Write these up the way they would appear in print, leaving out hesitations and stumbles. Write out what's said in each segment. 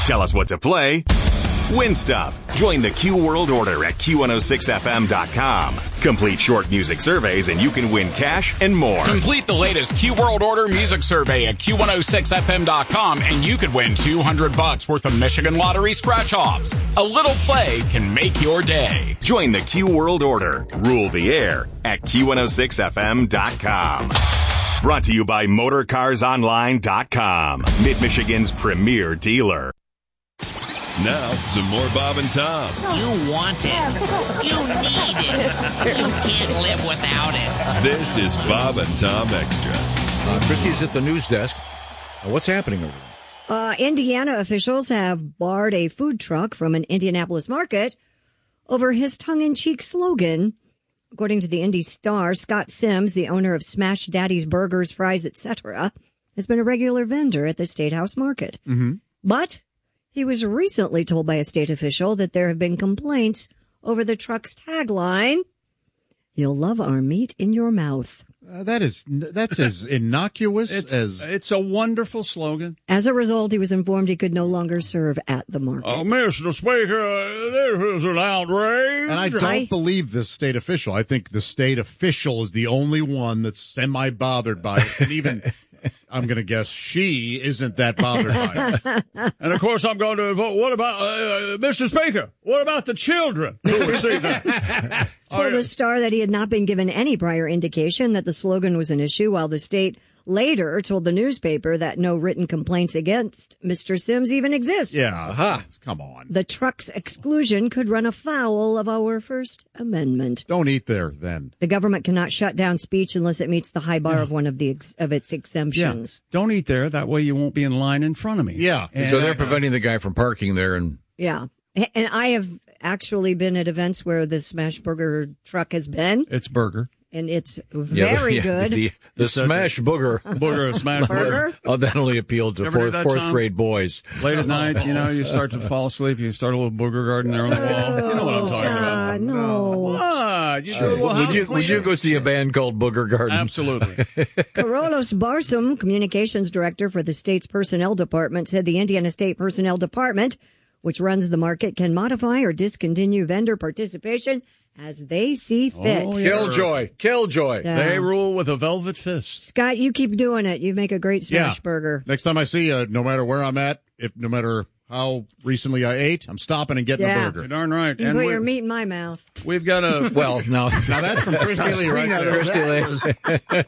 Tell us what to play. Win stuff. Join the Q World Order at Q106FM.com. Complete short music surveys and you can win cash and more. Complete the latest Q World Order music survey at Q106FM.com and you could win $200 worth of Michigan Lottery scratch-offs. A little play can make your day. Join the Q World Order. Rule the air at Q106FM.com. Brought to you by MotorCarsOnline.com, Mid-Michigan's premier dealer. Now, some more Bob and Tom. You want it. You need it. You can't live without it. This is Bob and Tom Extra. Christy's at the news desk. What's happening over there? Indiana officials have barred a food truck from an Indianapolis market over his tongue-in-cheek slogan. According to the Indy Star, Scott Sims, the owner of Smash Daddy's Burgers, Fries, etc., has been a regular vendor at the State House Market. Mm-hmm. But he was recently told by a state official that there have been complaints over the truck's tagline, "You'll love our meat in your mouth." That's as innocuous as... It's a wonderful slogan. As a result, he was informed he could no longer serve at the market. Mr. Speaker, this is an outrage. And I don't believe this state official. I think the state official is the only one that's semi-bothered by it. And even... I'm going to guess she isn't that bothered by it. And, of course, I'm going to vote. What about, Mr. Speaker, what about the children? Told the Star that he had not been given any prior indication that the slogan was an issue, while the state later told the newspaper that no written complaints against Mr. Sims even exist. Yeah, come on. The truck's exclusion could run afoul of our First Amendment. Don't eat there, then. The government cannot shut down speech unless it meets the high bar of one of the of its exemptions. Yeah. Don't eat there. That way you won't be in line in front of me. Yeah. And so they're preventing the guy from parking there. And yeah. And I have actually been at events where the Smash Burger truck has been. It's burger. And it's very good. The Smash Booger. Smash Burger. Oh, that only appealed to fourth grade boys. Late at night, you start to fall asleep. You start a little booger garden there on the wall. You know what I'm talking about. No. What? Would you go see a band called Booger Garden? Absolutely. Carolus Barsom, communications director for the state's personnel department, said the Indiana State Personnel Department, which runs the market, can modify or discontinue vendor participation as they see fit. Oh, yeah. Killjoy. Yeah. They rule with a velvet fist. Scott, you keep doing it. You make a great smash burger. Next time I see you, no matter where I'm at, no matter how recently I ate, I'm stopping and getting a burger. You're darn right. You put your meat in my mouth. We've got a... Well, no. Now that's from Christy Lee right there.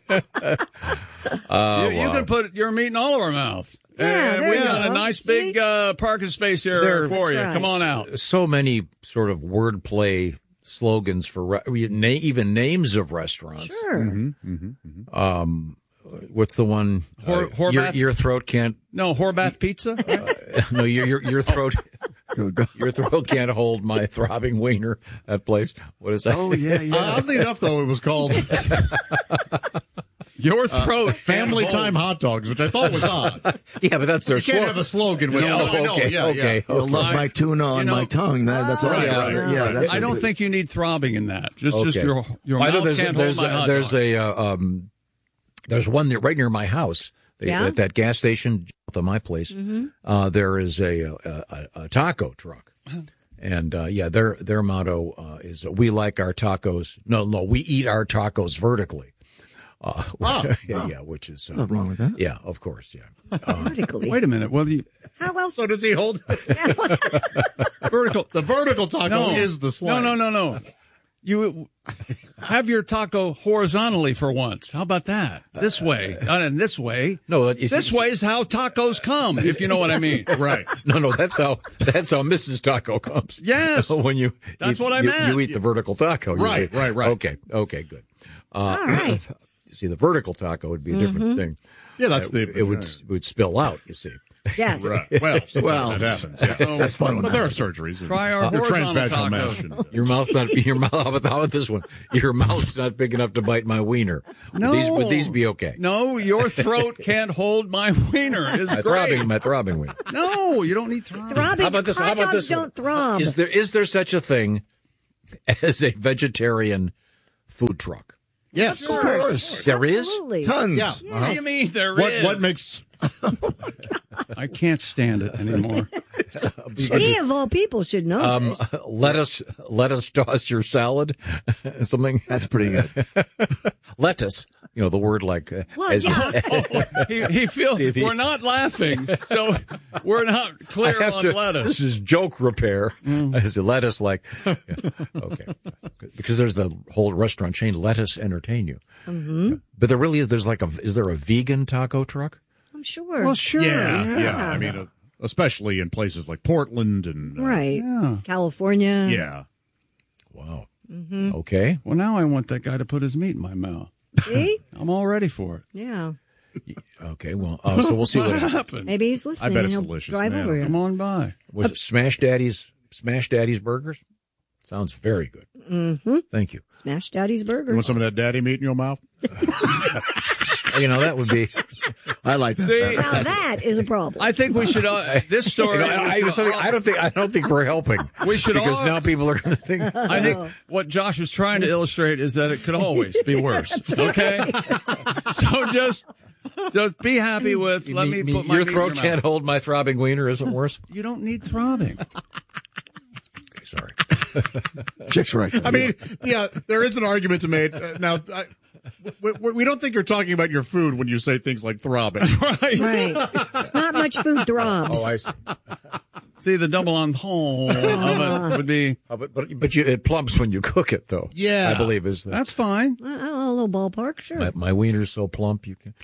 You can put your meat in all of our mouths. Yeah, we've got a nice big parking space here for you. Right. Come on out. So many sort of wordplay slogans for even names of restaurants. Sure. What's the one? Your throat can't. No, Horbath Pizza. No, your throat. Your throat can't hold my throbbing wiener. That place. What is that? Oh yeah. Oddly enough, though, it was called Your Throat. Family Time Hot Dogs, which I thought was odd. Yeah, but that's their You can't have a slogan with okay. You'll love my tuna on my tongue. That's all. Right. I don't think you need throbbing in that. Just your I know mouth can't hold my hot dog. There's one right near my house. At that gas station at my place, there is a taco truck. And, their motto is, we like our tacos. No, we eat our tacos vertically. Which is... nothing wrong with that. Yeah, of course, yeah. Vertically. Wait a minute. Well, how else? So does he hold? Vertical. The vertical taco is the slang. No. You have your taco horizontally for once. How about that? This way. And this way. No, this way is how tacos come, if you know what I mean. Right. No, that's how Mrs. Taco comes. Yes. When that's what I meant. You eat the vertical taco. Right. Okay, good. All right. You see, the vertical taco would be a different thing. Yeah, that's it would spill out, you see. Yes. Right. Well, that happens. Yeah. That's fun. But there are surgeries. Try our transvaginal taco. mesh. Your mouth's not. How about this one? Your mouth's not big enough to bite my wiener. No. Would these be okay? No, your throat can't hold my wiener. It's great. My throbbing wiener. No, you don't need throbbing. Throbbing. How about this? Hot dogs don't throb. Is there such a thing as a vegetarian food truck? Yes. Of course. There is? Absolutely. Tons. Yeah. What do you mean there is? What makes... I can't stand it anymore. He of all people should know this. Lettuce toss your salad. Something That's pretty good. lettuce. You know the word like. Well, yeah. He feels we're not laughing, so we're not clear on lettuce. This is joke repair. Is it lettuce like? Yeah, okay, because there's the whole restaurant chain. Let us entertain you. Mm-hmm. But there really is. There's like is there a vegan taco truck? I'm sure. Well, sure. Yeah. I mean, especially in places like Portland and Right. California. Yeah. Wow. Mm-hmm. Okay. Well, now I want that guy to put his meat in my mouth. See? I'm all ready for it. Yeah. Okay. Well, so we'll see what happens. Maybe he's listening. I bet it's and he'll delicious, drive man. over here. Come on by. Was it Smash Daddy's Burgers? Sounds very good. Mm-hmm. Thank you. Smash Daddy's Burger. You want some of that daddy meat in your mouth? You know that would be. I like that. See? Now that is a problem. I think we should. This story. I don't think we're helping. We should because all- now people are going to think. I think what Josh is trying to illustrate is that it could always be worse. Okay, so just be happy with. Let me put my your meat throat in your can't mouth. hold my throbbing wiener. Isn't worse. You don't need throbbing. Okay, sorry. Chick's right. I mean, yeah, there is an argument to make. We don't think you're talking about your food when you say things like throbbing. Right. Not much food throbs. Oh, I see. See, the double entendre of it would be. But it plumps when you cook it, though. Yeah. I believe is the. That's fine. A little ballpark, sure. My wiener's so plump you can.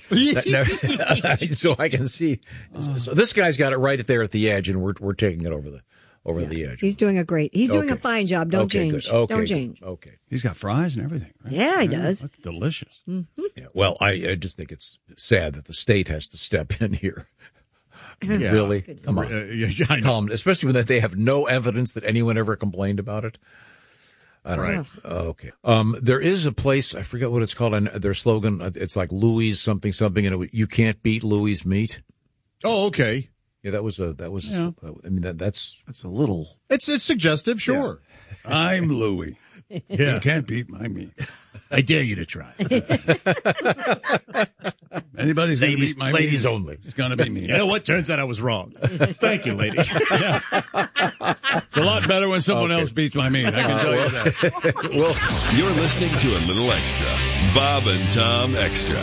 So I can see. So this guy's got it right there at the edge, and we're taking it over the edge. He's doing doing a fine job. Don't change. Good. Okay, Don't change. Good. Okay. He's got fries and everything. Right? Yeah, he does. That's delicious. Yeah. Well, I just think it's sad that the state has to step in here. Yeah. Really? Come on. I know. Especially when they have no evidence that anyone ever complained about it. I don't know. Okay. There is a place, I forget what it's called, and their slogan, it's like Louis something, and you can't beat Louis meat. Oh, okay. Yeah, that was. Yeah. I mean, that's a little. It's suggestive, sure. I'm Louis. Yeah. You can't beat my meat. I dare you to try. Anybody's going to beat my meat. Ladies only. It's going to be me. You know what? Turns out I was wrong. Thank you, lady. Yeah. It's a lot better when someone else beats my meat. I can tell you that. Well, you're listening to a little extra. Bob and Tom Extra.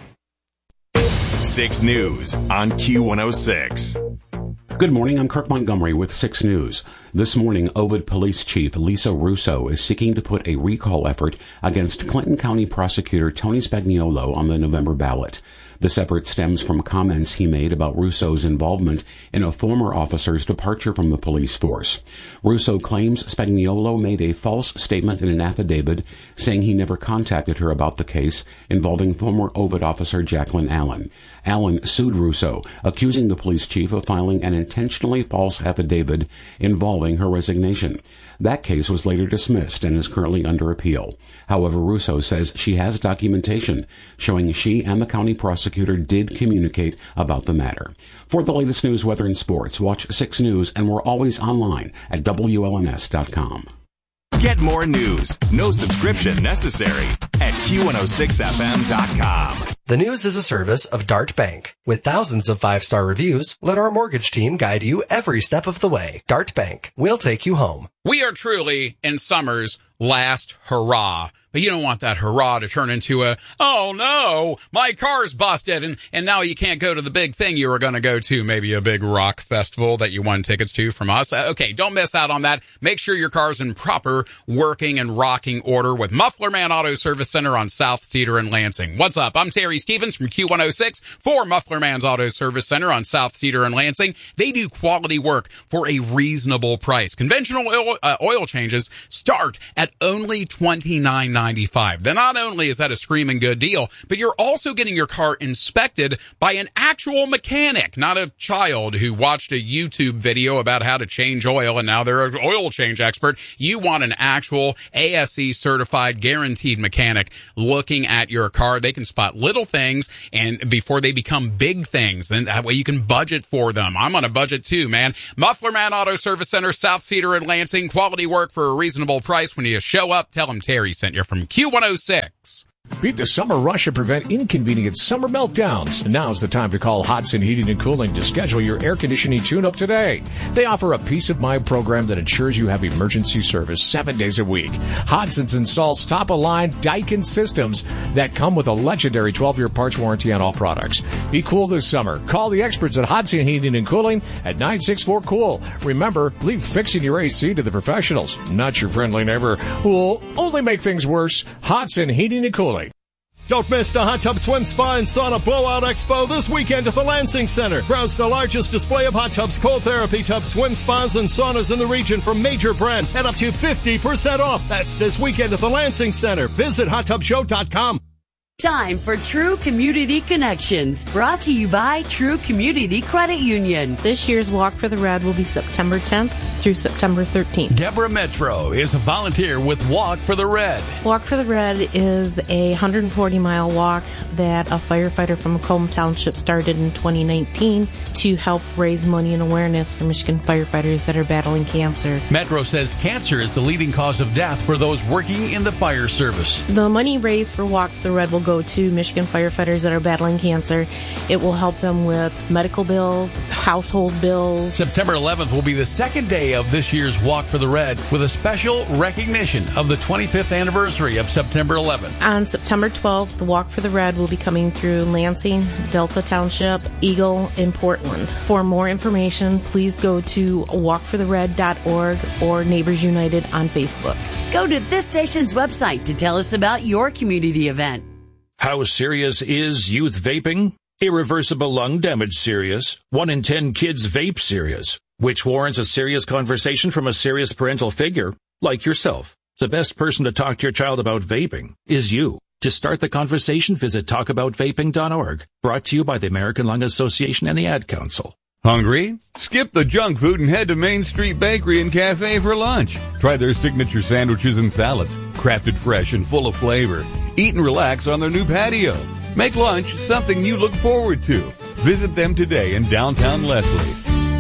6 News on Q106. Good morning, I'm Kirk Montgomery with 6 News. This morning, Ovid Police Chief Lisa Russo is seeking to put a recall effort against Clinton County Prosecutor Tony Spagnuolo on the November ballot. This effort stems from comments he made about Russo's involvement in a former officer's departure from the police force. Russo claims Spagnuolo made a false statement in an affidavit saying he never contacted her about the case involving former Ovid officer Jacqueline Allen. Allen sued Russo, accusing the police chief of filing an intentionally false affidavit involving her resignation. That case was later dismissed and is currently under appeal. However, Russo says she has documentation showing she and the county prosecutor did communicate about the matter. For the latest news, weather, and sports, watch 6 News, and we're always online at WLNS.com. Get more news, no subscription necessary at Q106FM.com. The News is a service of Dart Bank. With thousands of 5-star reviews, let our mortgage team guide you every step of the way. Dart Bank. We'll take you home. We are truly in summer's last hurrah. But you don't want that hurrah to turn into a, oh no, my car's busted and now you can't go to the big thing you were going to go to, maybe a big rock festival that you won tickets to from us. Okay, don't miss out on that. Make sure your car's in proper working and rocking order with Muffler Man Auto Service Center on South Cedar and Lansing. What's up? I'm Terry Stevens from Q106 for Muffler Man's Auto Service Center on South Cedar and Lansing. They do quality work for a reasonable price. Conventional oil changes start at only $29.95. Then not only is that a screaming good deal, but you're also getting your car inspected by an actual mechanic, not a child who watched a YouTube video about how to change oil and now they're an oil change expert. You want an actual ASE certified guaranteed mechanic looking at your car. They can spot little things and before they become big things, and that way you can budget for them. I'm on a budget too, man. Muffler Man Auto Service Center, South Cedar and Lansing. Quality work for a reasonable price. When you show up, tell them Terry sent you from Q106. Beat the summer rush and prevent inconvenient summer meltdowns. Now's the time to call Hodson Heating and Cooling to schedule your air conditioning tune-up today. They offer a peace of mind program that ensures you have emergency service 7 days a week. Hodson's installs top-of-line Daikin systems that come with a legendary 12-year parts warranty on all products. Be cool this summer. Call the experts at Hodson Heating and Cooling at 964-COOL. Remember, leave fixing your AC to the professionals, not your friendly neighbor who will only make things worse. Hodson Heating and Cooling. Don't miss the Hot Tub Swim Spa and Sauna Blowout Expo this weekend at the Lansing Center. Browse the largest display of hot tubs, cold therapy tubs, swim spas, and saunas in the region from major brands at up to 50% off. That's this weekend at the Lansing Center. Visit hottubshow.com. Time for True Community Connections, brought to you by True Community Credit Union. This year's Walk for the Red will be September 10th through September 13th. Deborah Metro is a volunteer with Walk for the Red. Walk for the Red is a 140-mile walk that a firefighter from Macomb Township started in 2019 to help raise money and awareness for Michigan firefighters that are battling cancer. Metro says cancer is the leading cause of death for those working in the fire service. The money raised for Walk for the Red will go to Michigan firefighters that are battling cancer. It will help them with medical bills, household bills. September 11th will be the second day of this year's Walk for the Red with a special recognition of the 25th anniversary of September 11th. On September 12th, the Walk for the Red will be coming through Lansing, Delta Township, Eagle, and Portland. For more information, please go to walkforthered.org or Neighbors United on Facebook. Go to this station's website to tell us about your community event. How serious is youth vaping? Irreversible lung damage serious. 1 in 10 kids vape serious, which warrants a serious conversation from a serious parental figure like yourself. The best person to talk to your child about vaping is you. To start the conversation, visit talkaboutvaping.org. Brought to you by the American Lung Association and the Ad Council. Hungry? Skip the junk food and head to Main Street Bakery and Cafe for lunch. Try their signature sandwiches and salads, crafted fresh and full of flavor. Eat and relax on their new patio. Make lunch something you look forward to. Visit them today in downtown Leslie.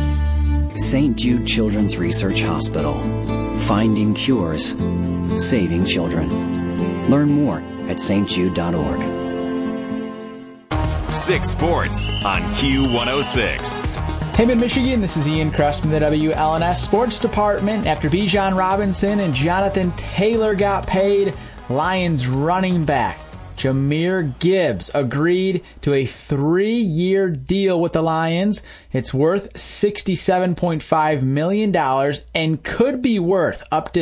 St. Jude Children's Research Hospital. Finding cures. Saving children. Learn more at stjude.org. 6 Sports on Q106. Hey, Mid-Michigan, this is Ian Kress from the WLNS Sports Department. After Bijan Robinson and Jonathan Taylor got paid, Lions running back Jahmyr Gibbs agreed to a 3-year deal with the Lions. It's worth $67.5 million and could be worth up to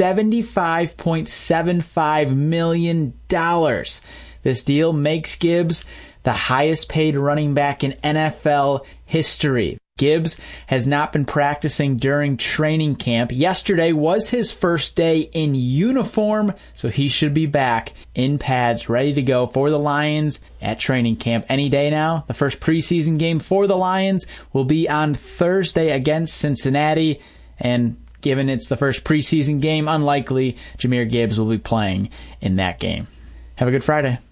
$75.75 million. This deal makes Gibbs the highest paid running back in NFL history. Gibbs has not been practicing during training camp. Yesterday was his first day in uniform, so he should be back in pads, ready to go for the Lions at training camp any day now. The first preseason game for the Lions will be on Thursday against Cincinnati, and given it's the first preseason game, unlikely Jahmyr Gibbs will be playing in that game. Have a good Friday.